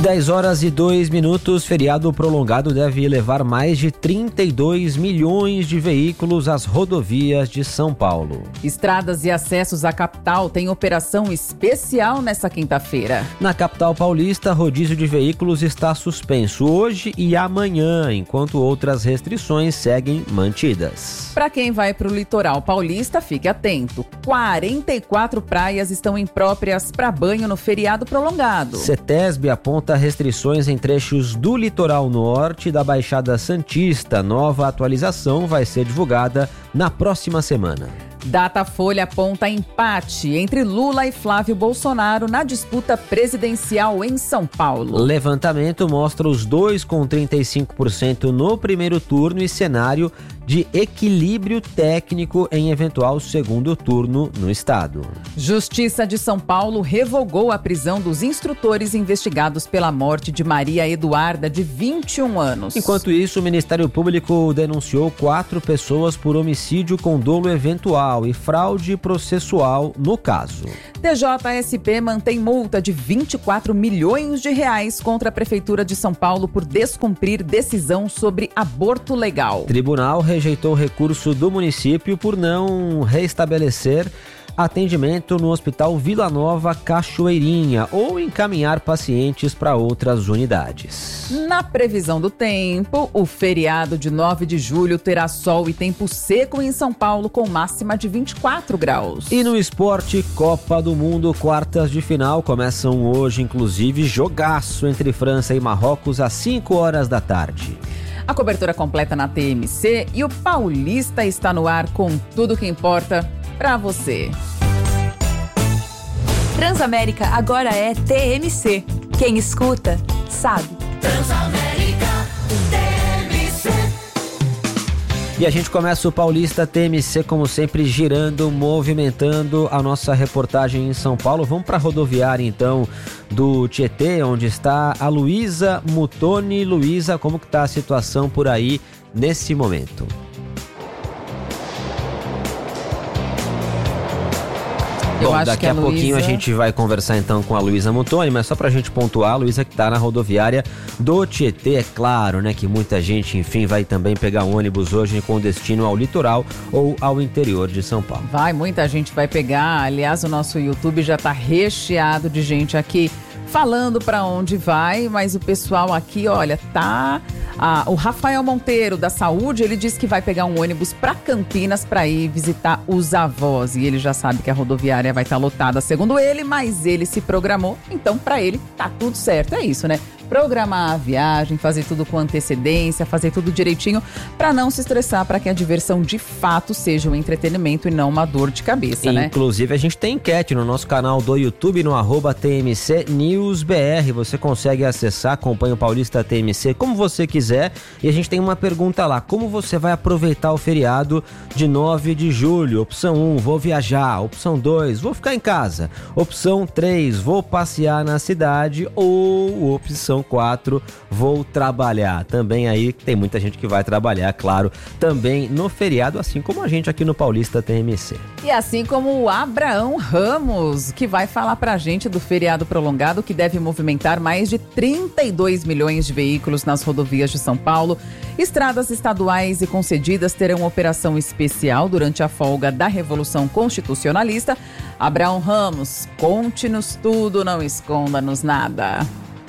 10h02, feriado prolongado deve levar mais de 32 milhões de veículos às rodovias de São Paulo. Estradas e acessos à capital têm operação especial nesta quinta-feira. Na capital paulista, rodízio de veículos está suspenso hoje e amanhã, enquanto outras restrições seguem mantidas. Para quem vai para o litoral paulista, fique atento. 44 praias estão impróprias para banho no feriado prolongado. CETESB aponta restrições em trechos do litoral norte e da Baixada Santista. Nova atualização vai ser divulgada na próxima semana. Datafolha aponta empate entre Lula e Flávio Bolsonaro na disputa presidencial em São Paulo. Levantamento mostra os dois com 35% no primeiro turno e cenário de equilíbrio técnico em eventual segundo turno no estado. Justiça de São Paulo revogou a prisão dos instrutores investigados pela morte de Maria Eduarda, de 21 anos. Enquanto isso, o Ministério Público denunciou 4 pessoas por homicídio com dolo eventual e fraude processual no caso. TJSP mantém multa de 24 milhões de reais contra a Prefeitura de São Paulo por descumprir decisão sobre aborto legal. Tribunal rejeitou o recurso do município por não restabelecer atendimento no Hospital Vila Nova Cachoeirinha ou encaminhar pacientes para outras unidades. Na previsão do tempo, o feriado de 9 de julho terá sol e tempo seco em São Paulo com máxima de 24 graus. E no esporte, Copa do Mundo, quartas de final começam hoje, inclusive jogaço entre França e Marrocos às 5 horas da tarde. A cobertura completa na TMC e o Paulista está no ar com tudo que importa para você. Transamérica agora é TMC. Quem escuta, sabe. Transamérica TMC. E a gente começa o Paulista TMC, como sempre, girando, movimentando a nossa reportagem em São Paulo. Vamos para a rodoviária, então, do Tietê, onde está a Luísa Mutoni. Luísa, como que está a situação por aí nesse momento? Bom, daqui a pouquinho a gente vai conversar então com a Luísa Mutoni, mas só pra gente pontuar, a Luísa que tá na rodoviária do Tietê, é claro, né, que muita gente, enfim, vai também pegar um ônibus hoje com destino ao litoral ou ao interior de São Paulo. Muita gente vai pegar, aliás, o nosso YouTube já tá recheado de gente aqui falando para onde vai, mas o pessoal aqui, olha, tá... o Rafael Monteiro, da Saúde, ele disse que vai pegar um ônibus para Campinas para ir visitar os avós. E ele já sabe que a rodoviária vai estar lotada, segundo ele, mas ele se programou. Então, para ele, tá tudo certo. É isso, né? Programar a viagem, fazer tudo com antecedência, fazer tudo direitinho para não se estressar, para que a diversão de fato seja um entretenimento e não uma dor de cabeça, né? Inclusive, a gente tem enquete no nosso canal do YouTube, no @TMCNewsBR. Você consegue acessar, acompanha o Paulista TMC como você quiser. E a gente tem uma pergunta lá: como você vai aproveitar o feriado de 9 de julho? Opção 1, vou viajar. Opção 2, vou ficar em casa. Opção 3, vou passear na cidade. Ou opção 4, vou trabalhar. Também aí tem muita gente que vai trabalhar, claro, também no feriado, assim como a gente aqui no Paulista TMC. E assim como o Abraão Ramos, que vai falar pra gente do feriado prolongado, que deve movimentar mais de 32 milhões de veículos nas rodovias de São Paulo. Estradas estaduais e concedidas terão operação especial durante a folga da Revolução Constitucionalista. Abraão Ramos, conte-nos tudo, não esconda-nos nada.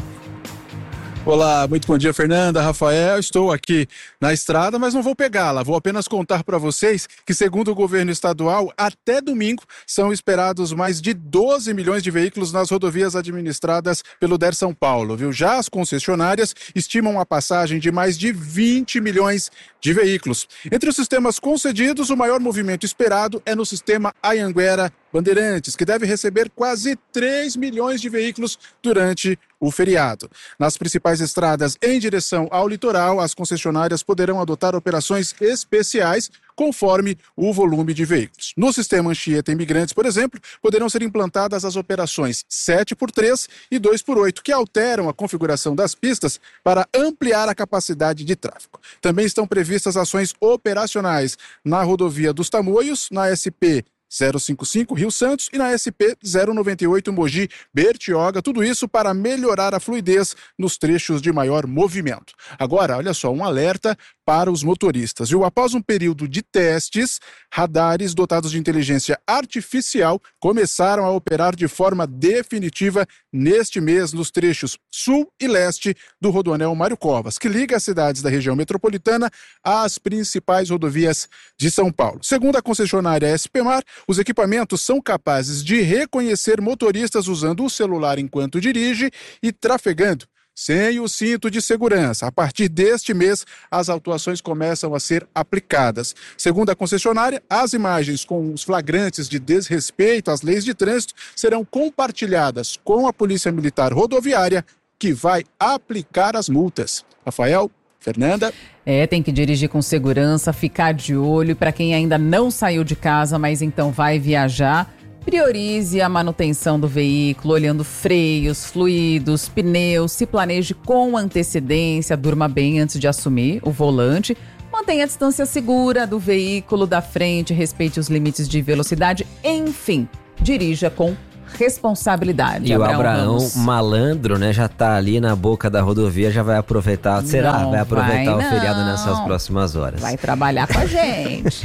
Olá, muito bom dia, Fernanda, Rafael. Estou aqui na estrada, mas não vou pegá-la. Vou apenas contar para vocês que, segundo o governo estadual, até domingo são esperados mais de 12 milhões de veículos nas rodovias administradas pelo DER São Paulo, viu? Já as concessionárias estimam a passagem de mais de 20 milhões de veículos. Entre os sistemas concedidos, o maior movimento esperado é no sistema Anhanguera Bandeirantes, que deve receber quase 3 milhões de veículos durante o feriado. Nas principais estradas em direção ao litoral, as concessionárias poderão adotar operações especiais conforme o volume de veículos. No sistema Anchieta Imigrantes, por exemplo, poderão ser implantadas as operações 7x3 e 2x8, que alteram a configuração das pistas para ampliar a capacidade de tráfego. Também estão previstas ações operacionais na rodovia dos Tamoios, na SP 055 Rio Santos e na SP 098 Mogi Bertioga, tudo isso para melhorar a fluidez nos trechos de maior movimento. Agora, olha só, um alerta para os motoristas. Após um período de testes, radares dotados de inteligência artificial começaram a operar de forma definitiva neste mês nos trechos sul e leste do Rodoanel Mário Covas, que liga as cidades da região metropolitana às principais rodovias de São Paulo. Segundo a concessionária SPMar, os equipamentos são capazes de reconhecer motoristas usando o celular enquanto dirige e trafegando sem o cinto de segurança. A partir deste mês, as autuações começam a ser aplicadas. Segundo a concessionária, as imagens com os flagrantes de desrespeito às leis de trânsito serão compartilhadas com a Polícia Militar Rodoviária, que vai aplicar as multas. Rafael, Fernanda. Tem que dirigir com segurança, ficar de olho. Para quem ainda não saiu de casa, mas então vai viajar, priorize a manutenção do veículo, olhando freios, fluidos, pneus, se planeje com antecedência, durma bem antes de assumir o volante, mantenha a distância segura do veículo da frente, respeite os limites de velocidade, enfim, dirija com responsabilidade. E o Abraão malandro, né, já tá ali na boca da rodovia, já vai aproveitar, vai aproveitar o feriado nessas próximas horas. Vai trabalhar com a gente.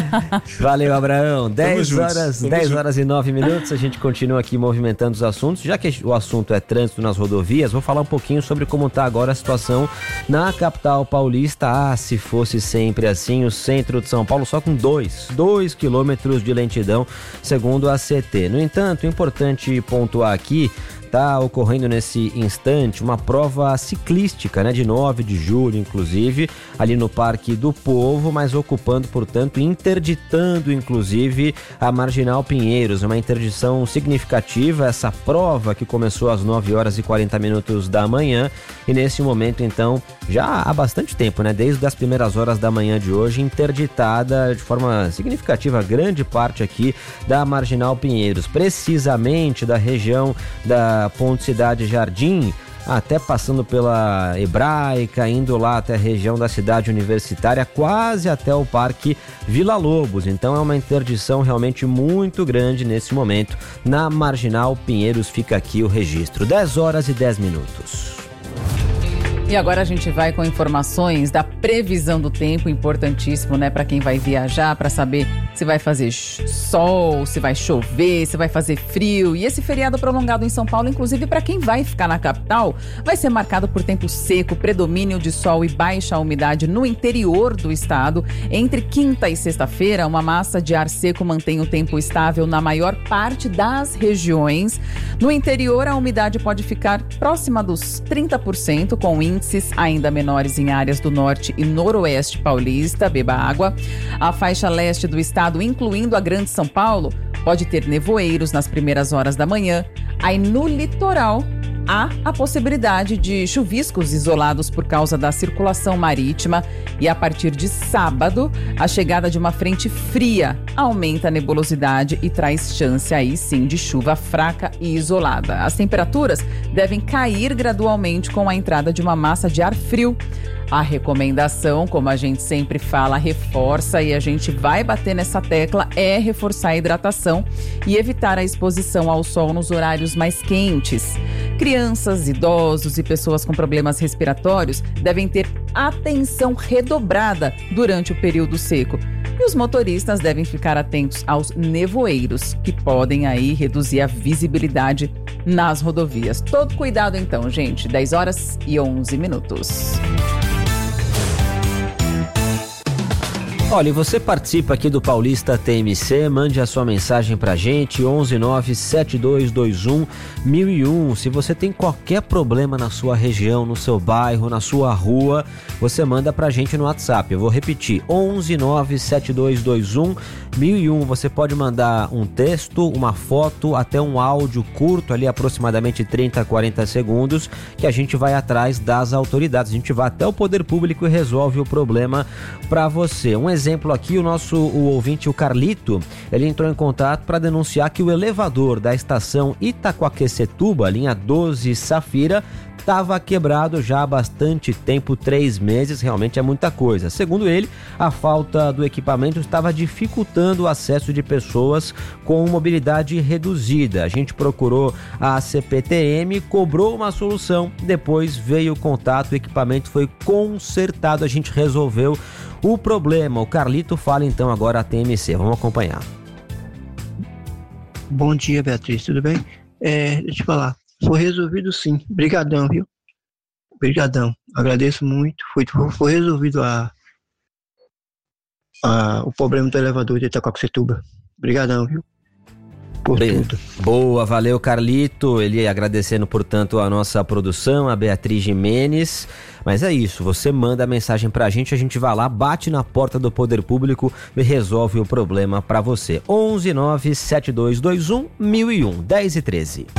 Valeu, Abraão. 10 horas e 9 minutos, a gente continua aqui movimentando os assuntos. Já que o assunto é trânsito nas rodovias, vou falar um pouquinho sobre como tá agora a situação na capital paulista. Se fosse sempre assim, o centro de São Paulo só com 2 quilômetros de lentidão, segundo a CT. No entanto, importante pontuar aqui, está ocorrendo nesse instante uma prova ciclística, né, de 9 de julho, inclusive, ali no Parque do Povo, mas ocupando, portanto, interditando, inclusive, a Marginal Pinheiros, uma interdição significativa, essa prova que começou às 9 horas e 40 minutos da manhã, e nesse momento, então, já há bastante tempo, né, desde as primeiras horas da manhã de hoje, interditada de forma significativa grande parte aqui da Marginal Pinheiros, precisamente da região da Ponte Cidade Jardim, até passando pela Hebraica, indo lá até a região da Cidade Universitária, quase até o Parque Vila Lobos. Então é uma interdição realmente muito grande nesse momento. Na Marginal Pinheiros fica aqui o registro. 10 horas e 10 minutos. E agora a gente vai com informações da previsão do tempo, importantíssimo, né, para quem vai viajar, para saber se vai fazer sol, se vai chover, se vai fazer frio. E esse feriado prolongado em São Paulo, inclusive para quem vai ficar na capital, vai ser marcado por tempo seco, predomínio de sol e baixa umidade no interior do estado. Entre quinta e sexta-feira, uma massa de ar seco mantém o tempo estável na maior parte das regiões. No interior, a umidade pode ficar próxima dos 30%, com índices ainda menores em áreas do norte e noroeste paulista. Beba água. A faixa leste do estado, incluindo a Grande São Paulo, pode ter nevoeiros nas primeiras horas da manhã. Aí no litoral, há a possibilidade de chuviscos isolados por causa da circulação marítima, e a partir de sábado, a chegada de uma frente fria aumenta a nebulosidade e traz chance aí sim de chuva fraca e isolada. As temperaturas devem cair gradualmente com a entrada de uma massa de ar frio. A recomendação, como a gente sempre fala, reforça, e a gente vai bater nessa tecla, é reforçar a hidratação e evitar a exposição ao sol nos horários mais quentes. Crianças, idosos e pessoas com problemas respiratórios devem ter atenção redobrada durante o período seco. E os motoristas devem ficar atentos aos nevoeiros, que podem aí reduzir a visibilidade nas rodovias. Todo cuidado então, gente. 10 horas e 11 minutos. Olha, e você participa aqui do Paulista TMC, mande a sua mensagem pra gente, 11972211001. Se você tem qualquer problema na sua região, no seu bairro, na sua rua, você manda pra gente no WhatsApp. Eu vou repetir, 11972211001. Você pode mandar um texto, uma foto, até um áudio curto, ali aproximadamente 30 a 40 segundos, que a gente vai atrás das autoridades. A gente vai até o poder público e resolve o problema pra você. Um exemplo aqui, o ouvinte, o Carlito, ele entrou em contato para denunciar que o elevador da estação Itaquaquecetuba, linha 12 Safira, estava quebrado já há bastante tempo, 3 meses, realmente é muita coisa. Segundo ele, a falta do equipamento estava dificultando o acesso de pessoas com mobilidade reduzida. A gente procurou a CPTM, cobrou uma solução, depois veio o contato, o equipamento foi consertado, a gente resolveu o problema. O Carlito fala então agora a TMC, vamos acompanhar. Bom dia, Beatriz, tudo bem? Deixa eu te falar, foi resolvido sim, brigadão, viu? Brigadão, agradeço muito, foi resolvido o problema do elevador de Itacoaxetuba. Brigadão, viu? Por tudo. Boa, valeu, Carlito. Ele agradecendo, portanto, a nossa produção, a Beatriz Jimenez. Mas é isso, você manda a mensagem pra gente, a gente vai lá, bate na porta do Poder Público e resolve o problema pra você. 11 97221 1001, 10 e 13.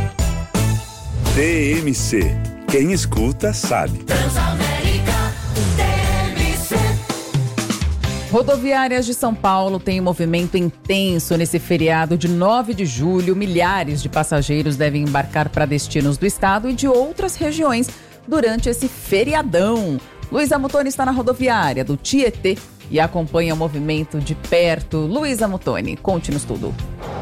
TMC. Quem escuta sabe. Transamérica, TMC. Rodoviárias de São Paulo têm um movimento intenso nesse feriado de 9 de julho. Milhares de passageiros devem embarcar para destinos do estado e de outras regiões durante esse feriadão. Luísa Mutoni está na rodoviária do Tietê e acompanha o movimento de perto. Luísa Mutoni, conte-nos tudo.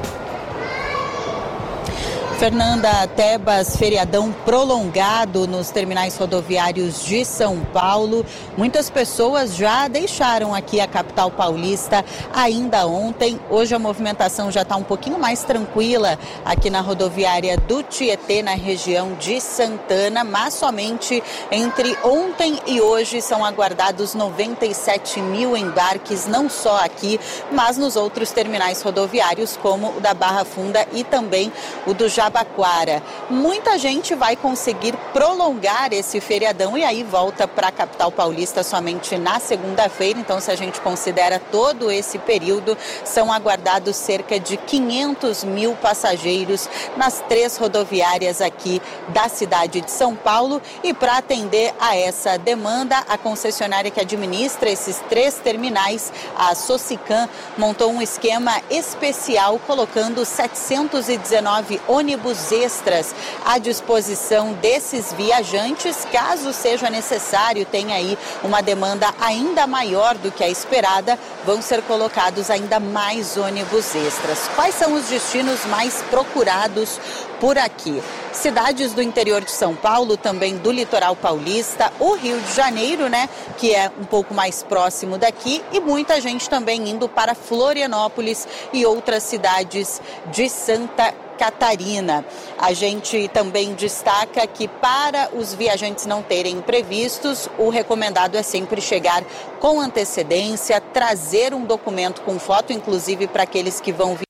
Fernanda, Tebas, feriadão prolongado nos terminais rodoviários de São Paulo. Muitas pessoas já deixaram aqui a capital paulista ainda ontem. Hoje a movimentação já está um pouquinho mais tranquila aqui na rodoviária do Tietê, na região de Santana, mas somente entre ontem e hoje são aguardados 97 mil embarques, não só aqui, mas nos outros terminais rodoviários, como o da Barra Funda e também o do Jabaquara. Muita gente vai conseguir prolongar esse feriadão e aí volta para a capital paulista somente na segunda-feira. Então, se a gente considera todo esse período, são aguardados cerca de 500 mil passageiros nas 3 rodoviárias aqui da cidade de São Paulo. E para atender a essa demanda, a concessionária que administra esses 3 terminais, a Socicam, montou um esquema especial colocando 719 ônibus extras à disposição desses viajantes, caso seja necessário, tem aí uma demanda ainda maior do que a esperada, vão ser colocados ainda mais ônibus extras. Quais são os destinos mais procurados por aqui? Cidades do interior de São Paulo, também do litoral paulista, o Rio de Janeiro, né, que é um pouco mais próximo daqui, e muita gente também indo para Florianópolis e outras cidades de Santa Catarina. A gente também destaca que para os viajantes não terem imprevistos, o recomendado é sempre chegar com antecedência, trazer um documento com foto, inclusive para aqueles que vão vir.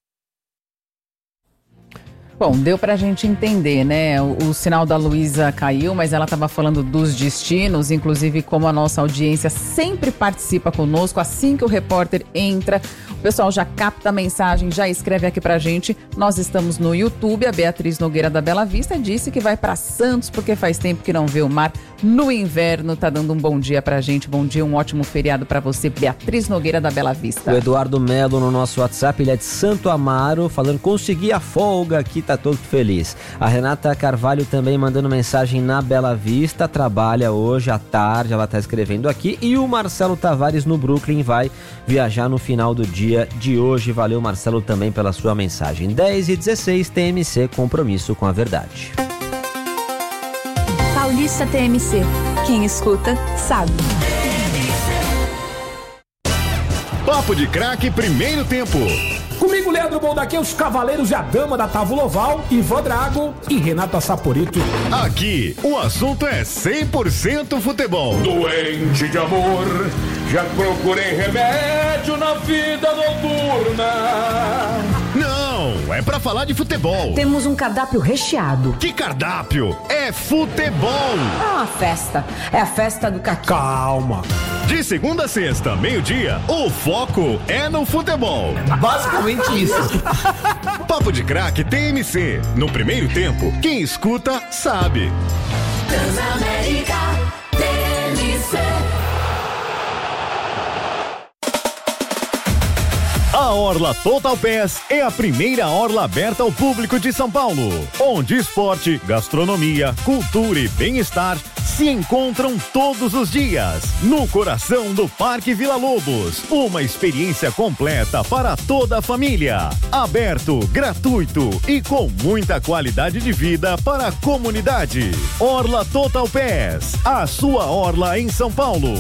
Bom, deu pra gente entender, né? O sinal da Luísa caiu, mas ela estava falando dos destinos, inclusive como a nossa audiência sempre participa conosco, assim que o repórter entra, o pessoal já capta a mensagem, já escreve aqui pra gente. Nós estamos no YouTube, a Beatriz Nogueira da Bela Vista disse que vai pra Santos porque faz tempo que não vê o mar no inverno, tá dando um bom dia pra gente. Bom dia, um ótimo feriado pra você, Beatriz Nogueira da Bela Vista. O Eduardo Melo no nosso WhatsApp, ele é de Santo Amaro, falando, consegui a folga aqui, tá todo feliz. A Renata Carvalho também mandando mensagem na Bela Vista, trabalha hoje à tarde, ela tá escrevendo aqui. E o Marcelo Tavares no Brooklyn vai viajar no final do dia de hoje. Valeu, Marcelo, também pela sua mensagem. 10 e 16, TMC, compromisso com a verdade. Paulista TMC. Quem escuta, sabe. Papo de Craque, primeiro tempo. Comigo, Leandro Bondaque, os cavaleiros e a dama da Távola Oval, Ivan Drago e Renata Saporito. Aqui, o assunto é 100% futebol. Doente de amor, já procurei remédio na vida noturna. Não, é pra falar de futebol. Temos um cardápio recheado. Que cardápio? É futebol. É uma festa. É a festa do caqui. Calma. De segunda a sexta, meio-dia, o foco é no futebol. Basicamente isso. Papo de Craque TMC. No primeiro tempo, quem escuta sabe. Transamérica, TMC. A Orla Total Pass é a primeira orla aberta ao público de São Paulo, onde esporte, gastronomia, cultura e bem-estar se encontram todos os dias, no coração do Parque Vila Lobos. Uma experiência completa para toda a família. Aberto, gratuito e com muita qualidade de vida para a comunidade. Orla Total Pass, a sua orla em São Paulo.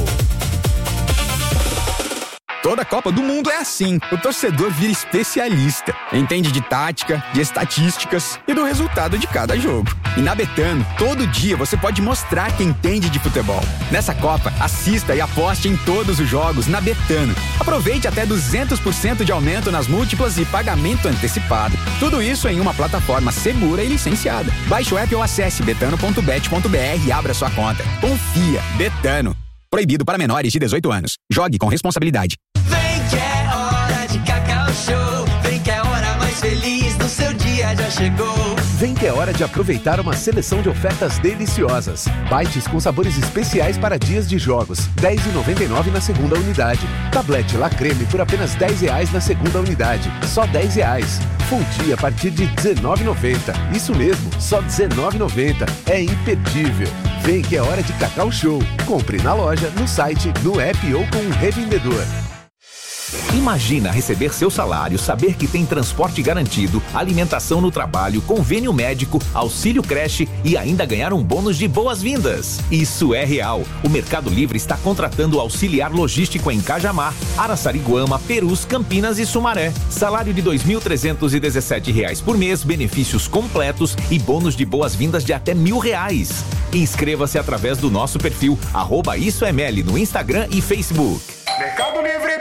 Toda Copa do Mundo é assim. O torcedor vira especialista. Entende de tática, de estatísticas e do resultado de cada jogo. E na Betano, todo dia você pode mostrar que entende de futebol. Nessa Copa, assista e aposte em todos os jogos na Betano. Aproveite até 200% de aumento nas múltiplas e pagamento antecipado. Tudo isso em uma plataforma segura e licenciada. Baixe o app ou acesse betano.bet.br e abra sua conta. Confia. Betano. Proibido para menores de 18 anos. Jogue com responsabilidade. Vem que é hora de Cacau Show. Vem que é a hora mais feliz do seu dia já chegou. Vem que é hora de aproveitar uma seleção de ofertas deliciosas. Bites com sabores especiais para dias de jogos. R$10,99 na segunda unidade. Tablete La Creme por apenas R$10 na segunda unidade. Só R$10. Fonte a partir de R$19,90. Isso mesmo, só R$19,90. É imperdível. Vem que é hora de Cacau Show. Compre na loja, no site, no app ou com um revendedor. Imagina receber seu salário, saber que tem transporte garantido, alimentação no trabalho, convênio médico, auxílio creche e ainda ganhar um bônus de boas-vindas. Isso é real. O Mercado Livre está contratando auxiliar logístico em Cajamar, Araçariguama, Perus, Campinas e Sumaré. Salário de R$ 2.317 por mês, benefícios completos e bônus de boas-vindas de até R$1.000. Inscreva-se através do nosso perfil @IsoEML no Instagram e Facebook. Mercado Livre.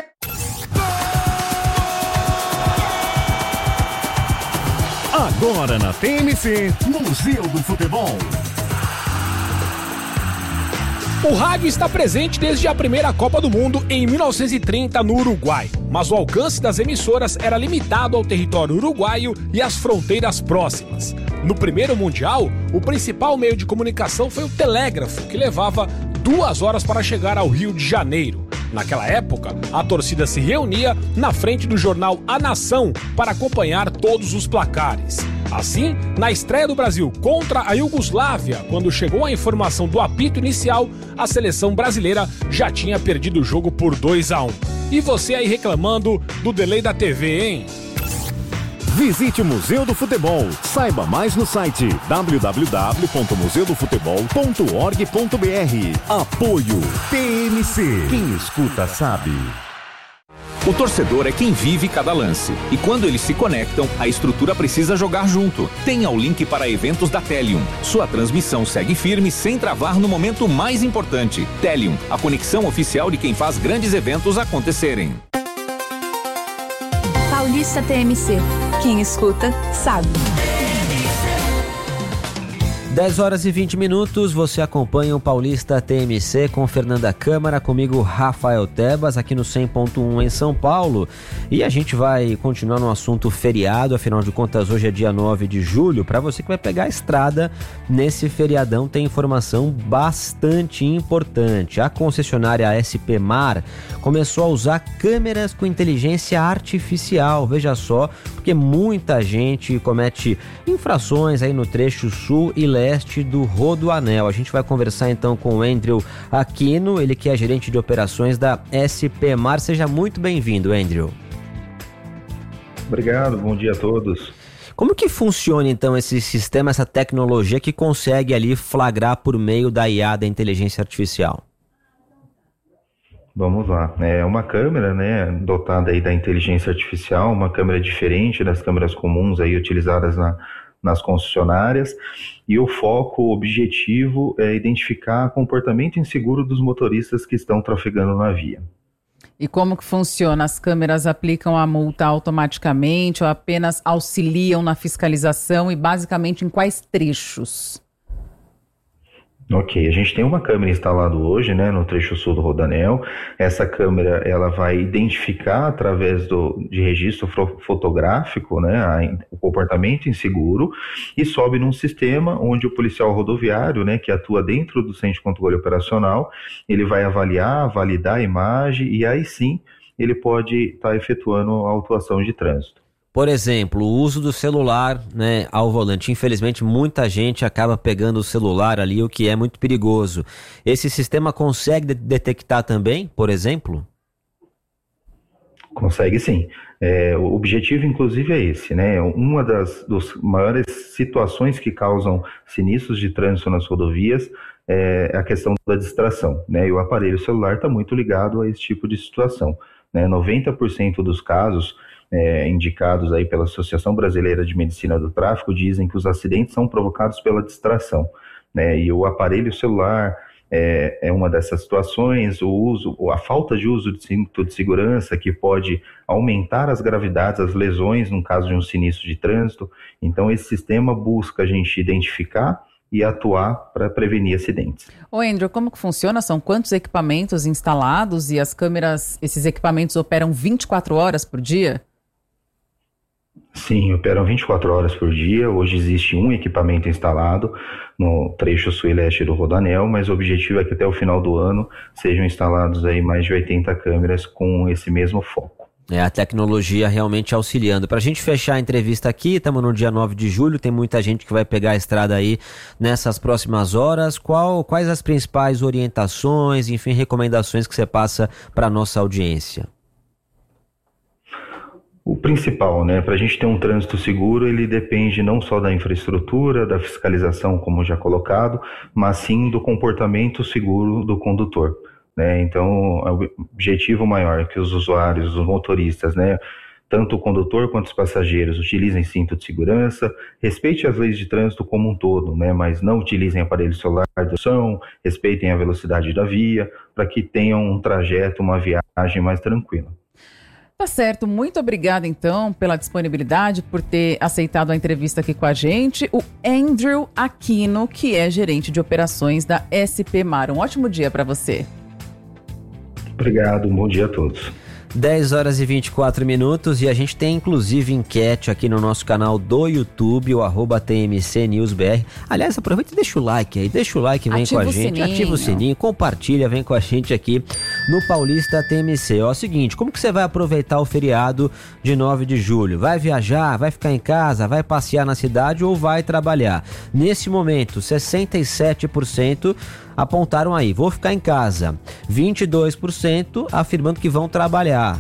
Agora na TMC, Museu do Futebol. O rádio está presente desde a primeira Copa do Mundo em 1930 no Uruguai, mas o alcance das emissoras era limitado ao território uruguaio e às fronteiras próximas. No primeiro Mundial, o principal meio de comunicação foi o telégrafo, que levava 2 horas para chegar ao Rio de Janeiro. Naquela época, a torcida se reunia na frente do jornal A Nação para acompanhar todos os placares. Assim, na estreia do Brasil contra a Iugoslávia, quando chegou a informação do apito inicial, a seleção brasileira já tinha perdido o jogo por 2-1. E você aí reclamando do delay da TV, hein? Visite o Museu do Futebol. Saiba mais no site www.museudofutebol.org.br. Apoio TMC. Quem escuta sabe. O torcedor é quem vive cada lance. E quando eles se conectam, a estrutura precisa jogar junto. Tenha o link para eventos da Telium. Sua transmissão segue firme sem travar no momento mais importante. Telium, a conexão oficial de quem faz grandes eventos acontecerem. Paulista TMC. Quem escuta, sabe. 10h20, você acompanha o Paulista TMC com Fernanda Câmara, comigo Rafael Tebas, aqui no 100.1 em São Paulo. E a gente vai continuar no assunto feriado, afinal de contas hoje é dia 9 de julho. Para você que vai pegar a estrada nesse feriadão, tem informação bastante importante. A concessionária SP Mar começou a usar câmeras com inteligência artificial, veja só, porque muita gente comete infrações aí no trecho sul e leste do Rodoanel. A gente vai conversar então com o Andrew Aquino, ele que é gerente de operações da SP Mar. Seja muito bem-vindo, Andrew. Obrigado, bom dia a todos. Como que funciona então esse sistema, essa tecnologia que consegue ali flagrar por meio da IA, da inteligência artificial? Vamos lá, é uma câmera, né, dotada aí da inteligência artificial, uma câmera diferente das câmeras comuns aí utilizadas nas concessionárias, e o foco, o objetivo é identificar comportamento inseguro dos motoristas que estão trafegando na via. E como que funciona? As câmeras aplicam a multa automaticamente ou apenas auxiliam na fiscalização e basicamente em quais trechos? Ok, a gente tem uma câmera instalada hoje, né, no trecho sul do Rodoanel. Essa câmera, ela vai identificar através de registro fotográfico, né, o comportamento inseguro e sobe num sistema onde o policial rodoviário, né, que atua dentro do centro de controle operacional, ele vai avaliar, validar a imagem e aí sim ele pode estar efetuando a autuação de trânsito. Por exemplo, o uso do celular, né, ao volante. Infelizmente, muita gente acaba pegando o celular ali, o que é muito perigoso. Esse sistema consegue detectar também, por exemplo? Consegue sim. O objetivo, inclusive, é esse, né? Uma das maiores situações que causam sinistros de trânsito nas rodovias é a questão da distração, né? E o aparelho celular está muito ligado a esse tipo de situação, né? 90% dos casos indicados aí pela Associação Brasileira de Medicina do Tráfego dizem que os acidentes são provocados pela distração, né? E o aparelho celular é uma dessas situações, a falta de uso de cinto de segurança, que pode aumentar as gravidades, as lesões, no caso de um sinistro de trânsito. Então, esse sistema busca a gente identificar e atuar para prevenir acidentes. Ô Andrew, como que funciona? São quantos equipamentos instalados e as câmeras, esses equipamentos operam 24 horas por dia? Sim, operam 24 horas por dia. Hoje existe um equipamento instalado no trecho sul e leste do Rodoanel, mas o objetivo é que até o final do ano sejam instalados aí mais de 80 câmeras com esse mesmo foco. A tecnologia realmente auxiliando. Para a gente fechar a entrevista aqui, estamos no dia 9 de julho, tem muita gente que vai pegar a estrada aí nessas próximas horas. Quais as principais orientações, enfim, recomendações que você passa para a nossa audiência? O principal, né, para a gente ter um trânsito seguro, ele depende não só da infraestrutura, da fiscalização, como já colocado, mas sim do comportamento seguro do condutor, né? Então, o objetivo maior é que os usuários, os motoristas, né, tanto o condutor quanto os passageiros, utilizem cinto de segurança, respeitem as leis de trânsito como um todo, né, mas não utilizem aparelho celular de som, respeitem a velocidade da via, para que tenham um trajeto, uma viagem mais tranquila. Tá certo, muito obrigada então pela disponibilidade, por ter aceitado a entrevista aqui com a gente, o Andrew Aquino, que é gerente de operações da SP Mar. Um ótimo dia para você. Obrigado, bom dia a todos. 10 horas e 24 minutos e a gente tem inclusive enquete aqui no nosso canal do YouTube, o @TMCNewsBR. Aliás, aproveita e deixa o like aí, vem com a gente, ativa o sininho, compartilha, vem com a gente aqui no Paulista TMC. Ó, seguinte, como que você vai aproveitar o feriado de 9 de julho? Vai viajar, vai ficar em casa, vai passear na cidade ou vai trabalhar? Nesse momento, 67% apontaram aí, vou ficar em casa. 22% afirmando que vão trabalhar.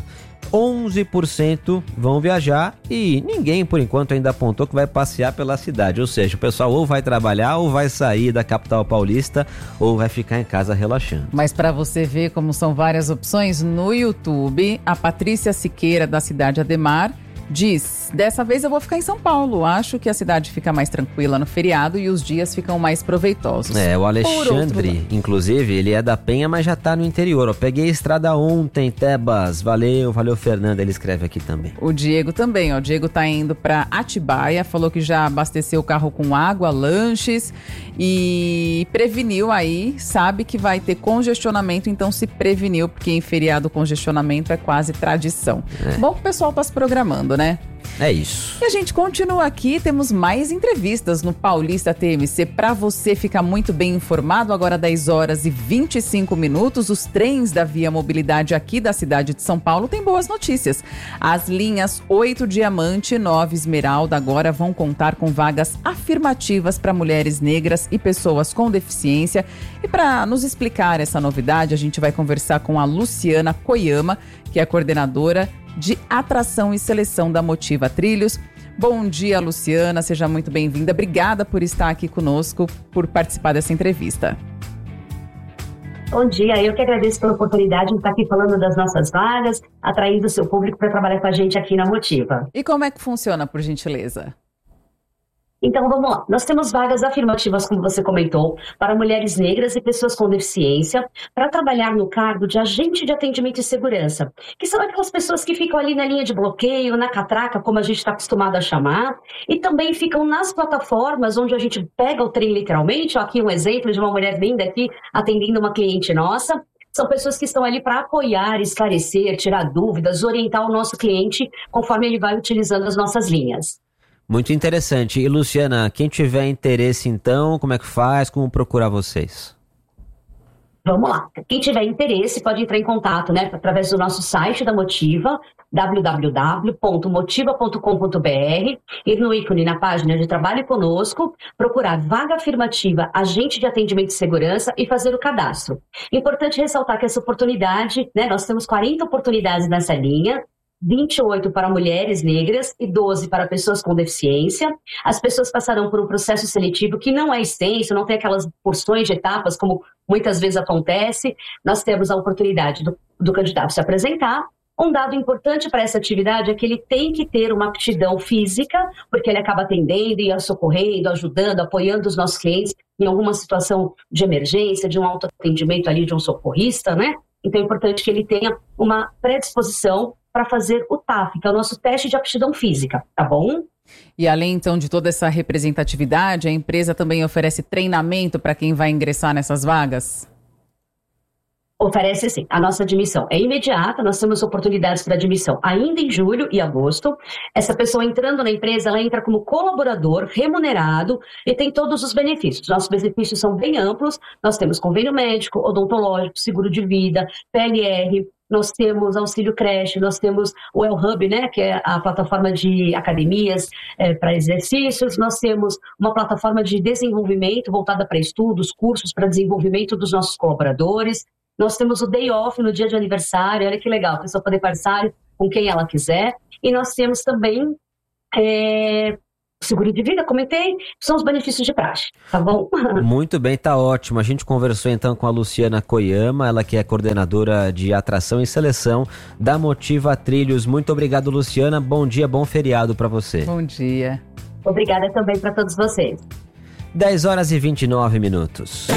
11% vão viajar e ninguém, por enquanto, ainda apontou que vai passear pela cidade. Ou seja, o pessoal ou vai trabalhar, ou vai sair da capital paulista, ou vai ficar em casa relaxando. Mas para você ver como são várias opções, no YouTube, a Patrícia Siqueira, da cidade Ademar, diz: dessa vez eu vou ficar em São Paulo, acho que a cidade fica mais tranquila no feriado e os dias ficam mais proveitosos. O Alexandre, inclusive, ele é da Penha, mas já tá no interior. Eu peguei a estrada ontem, Tebas, valeu Fernanda, ele escreve aqui também. O Diego também, o Diego tá indo pra Atibaia, falou que já abasteceu o carro com água, lanches e preveniu aí, sabe que vai ter congestionamento, então se preveniu, porque em feriado congestionamento é quase tradição. Bom que o pessoal tá se programando, né? É isso. E a gente continua aqui, temos mais entrevistas no Paulista TMC para você ficar muito bem informado. Agora 10 horas e 25 minutos, os trens da Via Mobilidade aqui da cidade de São Paulo têm boas notícias. As linhas 8 Diamante e 9 Esmeralda agora vão contar com vagas afirmativas para mulheres negras e pessoas com deficiência. E para nos explicar essa novidade, a gente vai conversar com a Luciana Koyama, que é coordenadora de atração e seleção da Motiva Trilhos. Bom dia, Luciana, seja muito bem-vinda. Obrigada por estar aqui conosco, por participar dessa entrevista. Bom dia, eu que agradeço pela oportunidade de estar aqui falando das nossas vagas, atraindo o seu público para trabalhar com a gente aqui na Motiva. E como é que funciona, por gentileza? Então, vamos lá. Nós temos vagas afirmativas, como você comentou, para mulheres negras e pessoas com deficiência, para trabalhar no cargo de agente de atendimento e segurança, que são aquelas pessoas que ficam ali na linha de bloqueio, na catraca, como a gente está acostumado a chamar, e também ficam nas plataformas onde a gente pega o trem literalmente. Ó, aqui um exemplo de uma mulher linda aqui atendendo uma cliente nossa. São pessoas que estão ali para apoiar, esclarecer, tirar dúvidas, orientar o nosso cliente conforme ele vai utilizando as nossas linhas. Muito interessante. E Luciana, quem tiver interesse então, como é que faz? Como procurar vocês? Vamos lá. Quem tiver interesse pode entrar em contato, né, através do nosso site da Motiva, www.motiva.com.br, ir no ícone na página de Trabalhe Conosco, procurar vaga afirmativa, agente de atendimento e segurança e fazer o cadastro. Importante ressaltar que essa oportunidade, né, nós temos 40 oportunidades nessa linha, 28 para mulheres negras e 12 para pessoas com deficiência. As pessoas passarão por um processo seletivo que não é extenso, não tem aquelas porções de etapas como muitas vezes acontece. Nós temos a oportunidade do candidato se apresentar. Um dado importante para essa atividade é que ele tem que ter uma aptidão física, porque ele acaba atendendo e socorrendo, ajudando, apoiando os nossos clientes em alguma situação de emergência, de um autoatendimento ali de um socorrista, né? Então é importante que ele tenha uma predisposição para fazer o TAF, que é o nosso teste de aptidão física, tá bom? E além, então, de toda essa representatividade, a empresa também oferece treinamento para quem vai ingressar nessas vagas? Oferece sim. A nossa admissão é imediata, nós temos oportunidades para admissão ainda em julho e agosto. Essa pessoa entrando na empresa, ela entra como colaborador remunerado e tem todos os benefícios. Nossos benefícios são bem amplos, nós temos convênio médico, odontológico, seguro de vida, PLR, nós temos auxílio creche, nós temos o El-Hub, né, que é a plataforma de academias para exercícios, nós temos uma plataforma de desenvolvimento voltada para estudos, cursos para desenvolvimento dos nossos colaboradores. Nós temos o day off no dia de aniversário, olha que legal, a pessoa pode aniversário com quem ela quiser. E nós temos também seguro de vida, comentei, são os benefícios de praxe, tá bom? Muito bem, tá ótimo. A gente conversou então com a Luciana Koyama, ela que é coordenadora de atração e seleção da Motiva Trilhos. Muito obrigado, Luciana. Bom dia, bom feriado para você. Bom dia. Obrigada também para todos vocês. 10 horas e 29 minutos.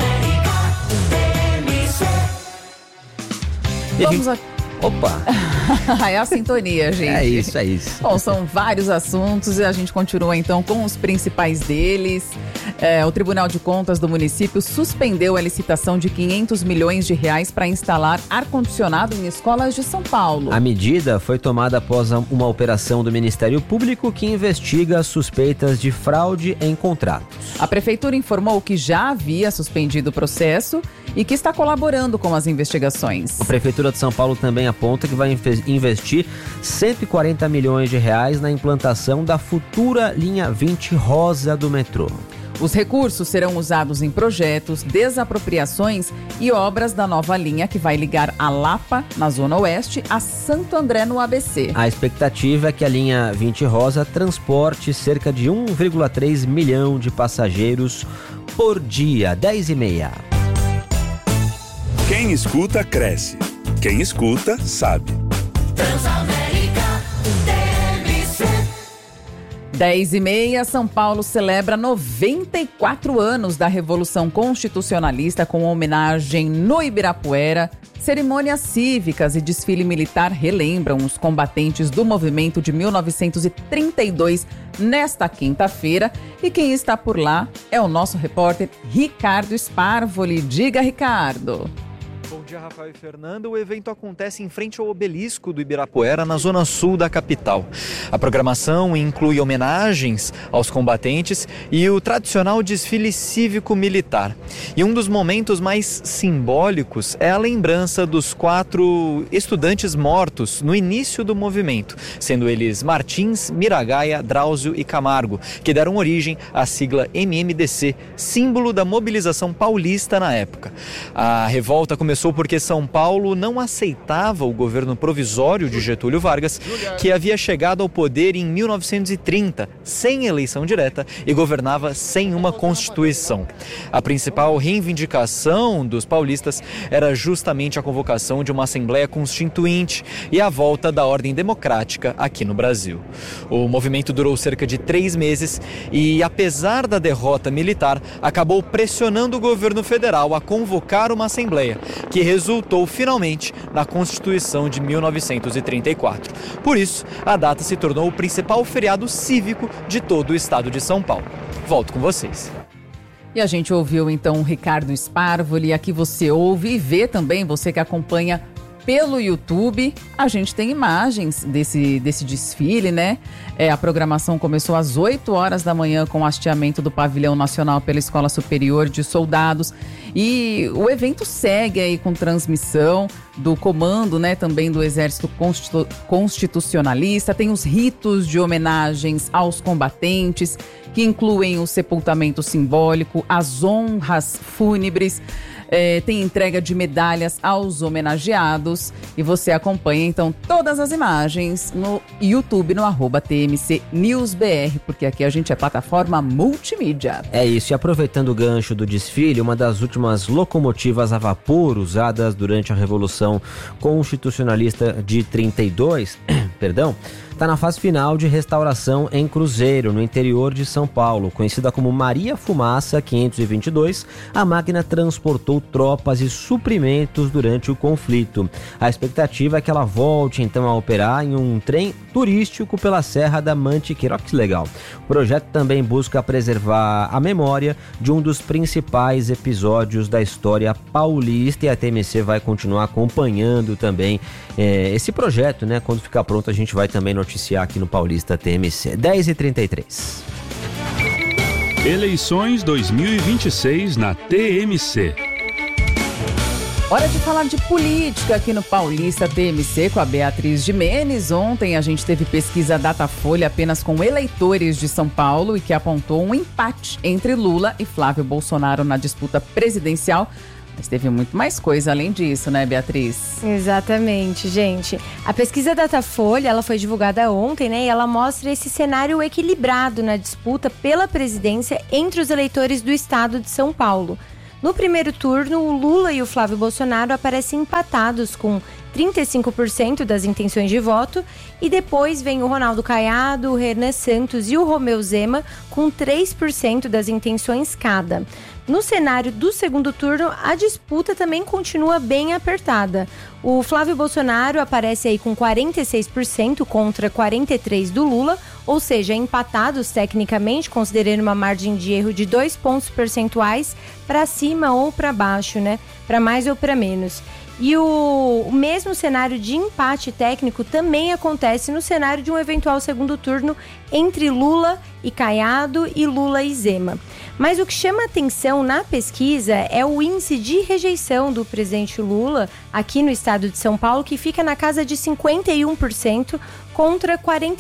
Vamos a... Opa! É a sintonia, gente. É isso, é isso. Bom, são vários assuntos e a gente continua então com os principais deles. O Tribunal de Contas do município suspendeu a licitação de 500 milhões de reais para instalar ar-condicionado em escolas de São Paulo. A medida foi tomada após uma operação do Ministério Público que investiga suspeitas de fraude em contratos. A prefeitura informou que já havia suspendido o processo e que está colaborando com as investigações. A Prefeitura de São Paulo também aponta que vai investir 140 milhões de reais na implantação da futura linha 20 rosa do metrô. Os recursos serão usados em projetos, desapropriações e obras da nova linha que vai ligar a Lapa, na Zona Oeste, a Santo André, no ABC. A expectativa é que a linha 20 rosa transporte cerca de 1,3 milhão de passageiros por dia. 10h30. Quem escuta, cresce. Quem escuta, sabe. Transamérica TMC. 10h30, São Paulo celebra 94 anos da Revolução Constitucionalista com homenagem no Ibirapuera. Cerimônias cívicas e desfile militar relembram os combatentes do movimento de 1932 nesta quinta-feira. E quem está por lá é o nosso repórter Ricardo Sparvoli. Diga, Ricardo. Bom dia, Rafael e Fernanda. O evento acontece em frente ao obelisco do Ibirapuera, na zona sul da capital. A programação inclui homenagens aos combatentes e o tradicional desfile cívico-militar. E um dos momentos mais simbólicos é a lembrança dos 4 estudantes mortos no início do movimento, sendo eles Martins, Miragaia, Drauzio e Camargo, que deram origem à sigla MMDC, símbolo da mobilização paulista na época. A revolta começou porque São Paulo não aceitava o governo provisório de Getúlio Vargas, que havia chegado ao poder em 1930, sem eleição direta, e governava sem uma constituição. A principal reivindicação dos paulistas era justamente a convocação de uma Assembleia Constituinte e a volta da ordem democrática aqui no Brasil. O movimento durou cerca de 3 meses e, apesar da derrota militar, acabou pressionando o governo federal a convocar uma Assembleia, que resultou finalmente na Constituição de 1934. Por isso, a data se tornou o principal feriado cívico de todo o estado de São Paulo. Volto com vocês. E a gente ouviu então o Ricardo Sparvoli. Aqui você ouve e vê também, você que acompanha pelo YouTube. A gente tem imagens desse desfile, né? A programação começou às 8 horas da manhã com o hasteamento do Pavilhão Nacional pela Escola Superior de Soldados. E o evento segue aí com transmissão do comando, né? Também do Exército Constitucionalista. Tem os ritos de homenagens aos combatentes, que incluem o sepultamento simbólico, as honras fúnebres. Tem entrega de medalhas aos homenageados e você acompanha então todas as imagens no YouTube, no @TMCNewsBR, porque aqui a gente é plataforma multimídia. É isso, e aproveitando o gancho do desfile, uma das últimas locomotivas a vapor usadas durante a Revolução Constitucionalista de 32, está na fase final de restauração em Cruzeiro, no interior de São Paulo. Conhecida como Maria Fumaça 522, a máquina transportou tropas e suprimentos durante o conflito. A expectativa é que ela volte então a operar em um trem turístico pela Serra da Mantiqueira. Olha que legal. O projeto também busca preservar a memória de um dos principais episódios da história paulista, e a TMC vai continuar acompanhando também esse projeto, né? Quando ficar pronto, a gente vai também noticiar aqui no Paulista TMC. 10h33. Eleições 2026 na TMC. Hora de falar de política aqui no Paulista TMC com a Beatriz Gimenez. Ontem a gente teve pesquisa Datafolha apenas com eleitores de São Paulo e que apontou um empate entre Lula e Flávio Bolsonaro na disputa presidencial. Mas teve muito mais coisa além disso, né, Beatriz? Exatamente, gente. A pesquisa Datafolha, ela foi divulgada ontem, né? E ela mostra esse cenário equilibrado na disputa pela presidência entre os eleitores do estado de São Paulo. No primeiro turno, o Lula e o Flávio Bolsonaro aparecem empatados com 35% das intenções de voto, e depois vem o Ronaldo Caiado, o Renan Santos e o Romeu Zema com 3% das intenções cada. No cenário do segundo turno, a disputa também continua bem apertada. O Flávio Bolsonaro aparece aí com 46% contra 43% do Lula, ou seja, empatados tecnicamente, considerando uma margem de erro de 2 pontos percentuais para cima ou para baixo, né? Para mais ou para menos. E o mesmo cenário de empate técnico também acontece no cenário de um eventual segundo turno entre Lula e Caiado e Lula e Zema. Mas o que chama atenção na pesquisa é o índice de rejeição do presidente Lula aqui no estado de São Paulo, que fica na casa de 51% contra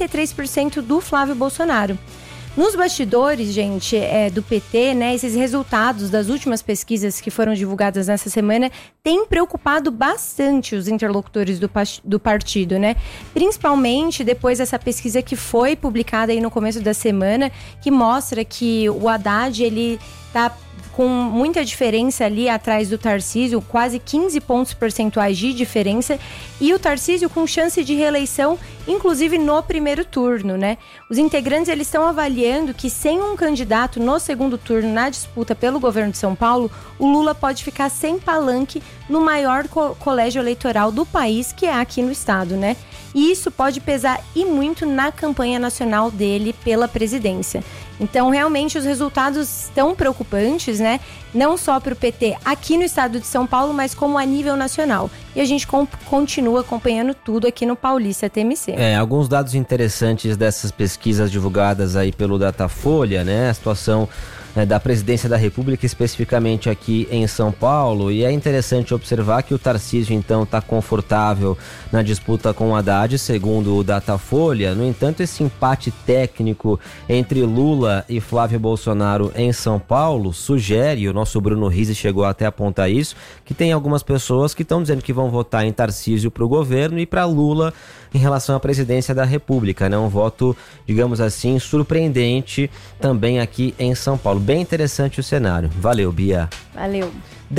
43% do Flávio Bolsonaro. Nos bastidores, gente, do PT, né, esses resultados das últimas pesquisas que foram divulgadas nessa semana têm preocupado bastante os interlocutores do partido, né? Principalmente depois dessa pesquisa que foi publicada aí no começo da semana, que mostra que o Haddad, ele tá com muita diferença ali atrás do Tarcísio, quase 15 pontos percentuais de diferença, e o Tarcísio com chance de reeleição, inclusive no primeiro turno, né? Os integrantes, eles estão avaliando que sem um candidato no segundo turno na disputa pelo governo de São Paulo, o Lula pode ficar sem palanque no maior colégio eleitoral do país, que é aqui no estado, né? E isso pode pesar e muito na campanha nacional dele pela presidência. Então, realmente, os resultados estão preocupantes, né? Não só para o PT aqui no estado de São Paulo, mas como a nível nacional. E a gente continua acompanhando tudo aqui no Paulista TMC. Alguns dados interessantes dessas pesquisas divulgadas aí pelo Datafolha, né? A situação da presidência da República, especificamente aqui em São Paulo, e é interessante observar que o Tarcísio então está confortável na disputa com o Haddad, segundo o Datafolha. No entanto, esse empate técnico entre Lula e Flávio Bolsonaro em São Paulo sugere, o nosso Bruno Rizzi chegou até a apontar isso, que tem algumas pessoas que estão dizendo que vão votar em Tarcísio para o governo e para Lula em relação à presidência da República, né? Um voto, digamos assim, surpreendente também aqui em São Paulo. Bem interessante o cenário. Valeu, Bia. Valeu.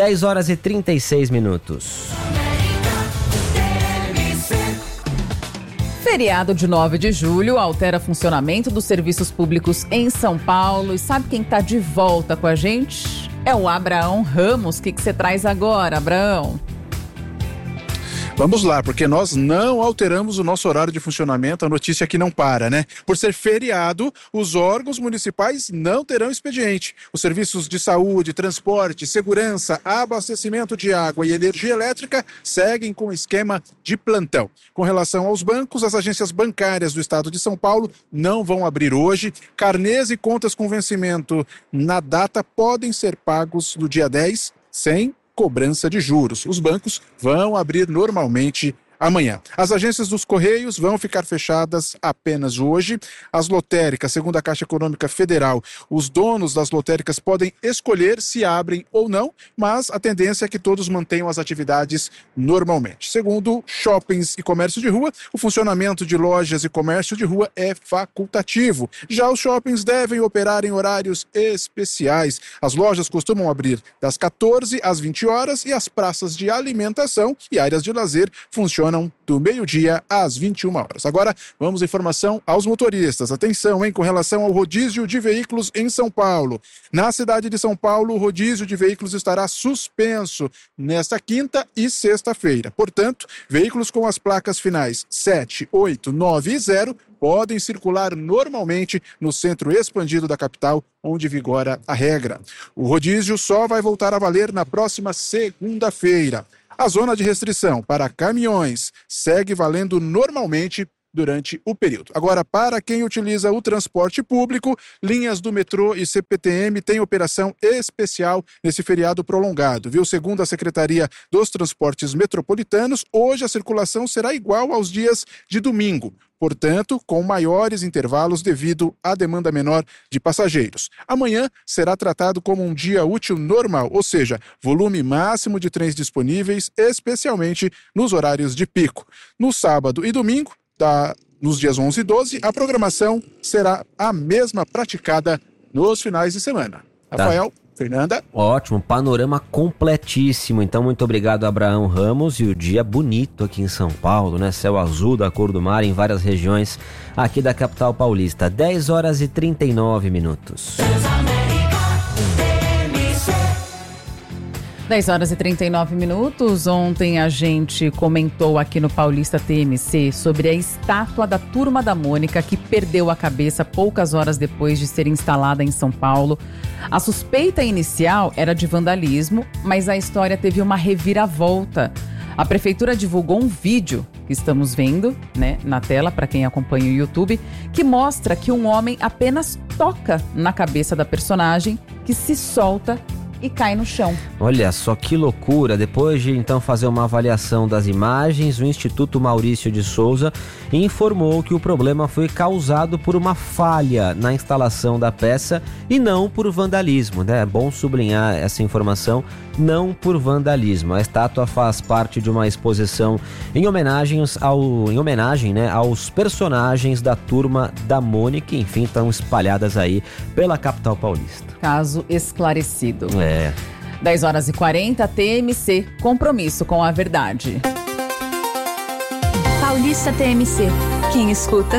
10h36. Feriado de 9 de julho altera funcionamento dos serviços públicos em São Paulo. E sabe quem está de volta com a gente? É o Abraão Ramos. O que você traz agora, Abraão? Vamos lá, porque nós não alteramos o nosso horário de funcionamento, a notícia que não para, né? Por ser feriado, os órgãos municipais não terão expediente. Os serviços de saúde, transporte, segurança, abastecimento de água e energia elétrica seguem com o esquema de plantão. Com relação aos bancos, as agências bancárias do estado de São Paulo não vão abrir hoje. Carnês e contas com vencimento na data podem ser pagos no dia 10 sem cobrança de juros. Os bancos vão abrir normalmente amanhã. As agências dos Correios vão ficar fechadas apenas hoje. As lotéricas, segundo a Caixa Econômica Federal, os donos das lotéricas podem escolher se abrem ou não, mas a tendência é que todos mantenham as atividades normalmente. Segundo shoppings e comércio de rua, o funcionamento de lojas e comércio de rua é facultativo. Já os shoppings devem operar em horários especiais. As lojas costumam abrir das 14 às 20 horas e as praças de alimentação e áreas de lazer funcionam do meio-dia às 21 horas. Agora, vamos à informação aos motoristas. Atenção, hein, com relação ao rodízio de veículos em São Paulo. Na cidade de São Paulo, o rodízio de veículos estará suspenso nesta quinta e sexta-feira. Portanto, veículos com as placas finais 7, 8, 9 e 0 podem circular normalmente no centro expandido da capital, onde vigora a regra. O rodízio só vai voltar a valer na próxima segunda-feira. A zona de restrição para caminhões segue valendo normalmente durante o período. Agora, para quem utiliza o transporte público, linhas do metrô e CPTM têm operação especial nesse feriado prolongado, viu? Segundo a Secretaria dos Transportes Metropolitanos, hoje a circulação será igual aos dias de domingo. Portanto, com maiores intervalos devido à demanda menor de passageiros. Amanhã será tratado como um dia útil normal, ou seja, volume máximo de trens disponíveis, especialmente nos horários de pico. No sábado e domingo, nos dias 11 e 12, a programação será a mesma praticada nos finais de semana. Rafael, Fernanda. Ótimo, panorama completíssimo. Então, muito obrigado, Abraão Ramos. E o dia bonito aqui em São Paulo, né? Céu azul da cor do mar em várias regiões aqui da capital paulista. 10 horas e 39 minutos. 10 horas e 39 minutos. Ontem a gente comentou aqui no Paulista TMC sobre a estátua da Turma da Mônica que perdeu a cabeça poucas horas depois de ser instalada em São Paulo. A suspeita inicial era de vandalismo, mas a história teve uma reviravolta. A prefeitura divulgou um vídeo que estamos vendo, né, na tela para quem acompanha o YouTube, que mostra que um homem apenas toca na cabeça da personagem, que se solta e cai no chão. Olha só que loucura. Depois de então fazer uma avaliação das imagens, o Instituto Maurício de Souza informou que o problema foi causado por uma falha na instalação da peça e não por vandalismo, né? É bom sublinhar essa informação, não por vandalismo. A estátua faz parte de uma exposição em homenagem, né, aos personagens da Turma da Mônica, enfim, estão espalhadas aí pela capital paulista. Caso esclarecido. 10 horas e 40, TMC, compromisso com a verdade. Paulista TMC, quem escuta